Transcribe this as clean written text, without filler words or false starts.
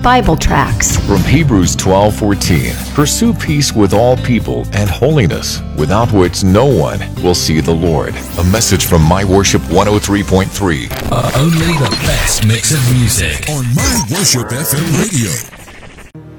Bible tracts. From Hebrews 12:14, pursue peace with all people and holiness, without which no one will see the Lord. A message from My Worship 103.3. Only the best mix of music on My Worship FM Radio.